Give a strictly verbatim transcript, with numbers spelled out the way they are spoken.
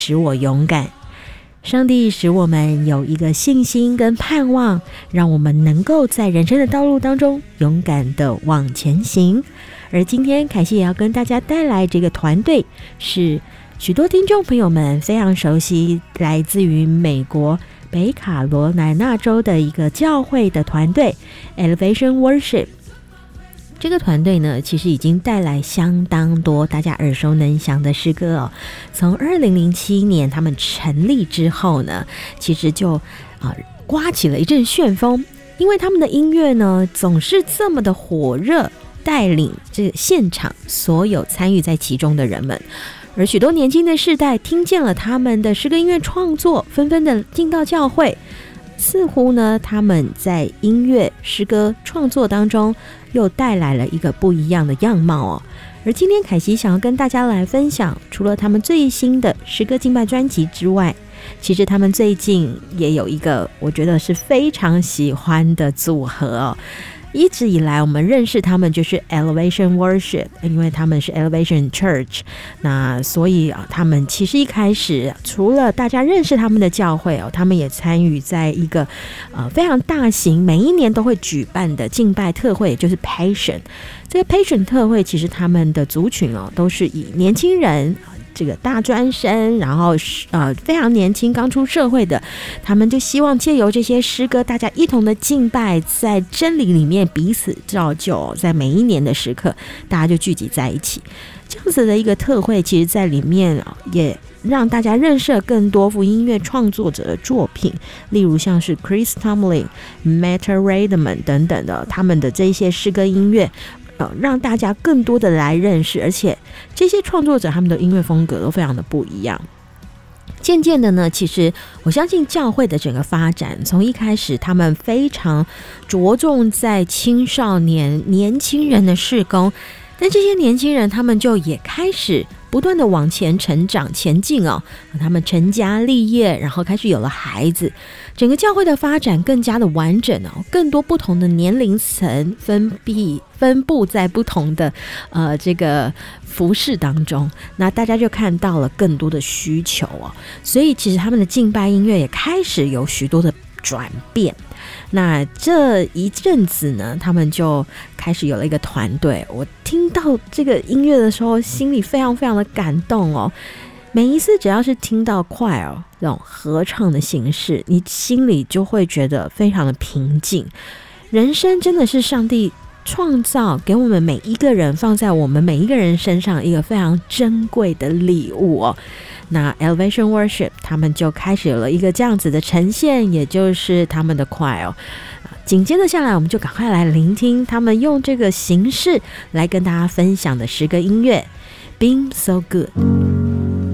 使我勇敢。上帝使我们有一个信心跟盼望，让我们能够在人生的道路当中勇敢的往前行。而今天凯西也要跟大家带来这个团队，是许多听众朋友们非常熟悉，来自于美国北卡罗来纳州的一个教会的团队 Elevation Worship。这个团队呢，其实已经带来相当多大家耳熟能详的诗歌哦。从二零零七年他们成立之后呢，其实就啊、呃、刮起了一阵旋风，因为他们的音乐呢总是这么的火热，带领这个现场所有参与在其中的人们。而许多年轻的世代听见了他们的诗歌音乐创作，纷纷的进到教会。似乎呢，他们在音乐诗歌创作当中又带来了一个不一样的样貌哦。而今天凯西想要跟大家来分享，除了他们最新的诗歌敬拜专辑之外，其实他们最近也有一个我觉得是非常喜欢的组合哦。一直以来我们认识他们就是 Elevation Worship， 因为他们是 Elevation Church， 那所以啊，他们其实一开始除了大家认识他们的教会哦，他们也参与在一个呃非常大型每一年都会举办的敬拜特会，就是 Passion。 这个 Passion 特会其实他们的族群哦都是以年轻人，这个大专生，然后呃非常年轻刚出社会的，他们就希望借由这些诗歌，大家一同的敬拜，在真理里面彼此造就，在每一年的时刻大家就聚集在一起。这样子的一个特会，其实在里面也让大家认识了更多福音乐创作者的作品，例如像是 Chris Tomlin、Matt Redman 等等的，他们的这些诗歌音乐让大家更多的来认识，而且这些创作者他们的音乐风格都非常的不一样。渐渐的呢，其实我相信教会的整个发展，从一开始他们非常着重在青少年年轻人的事工，但这些年轻人他们就也开始不断的往前成长前进哦，他们成家立业，然后开始有了孩子，整个教会的发展更加的完整哦，更多不同的年龄层分闭分布在不同的呃这个服事当中，那大家就看到了更多的需求哦，所以其实他们的敬拜音乐也开始有许多的转变。那这一阵子呢，他们就开始有了一个团队。我听到这个音乐的时候，心里非常非常的感动哦。每一次只要是听到快哦这种合唱的形式，你心里就会觉得非常的平静。人生真的是上帝创造给我们每一个人，放在我们每一个人身上一个非常珍贵的礼物哦。那 Elevation Worship 他们就开始有了一个这样子的呈现，也就是他们的快哦。紧接着下来，我们就赶快来聆听他们用这个形式来跟大家分享的诗歌音乐 Been So Good。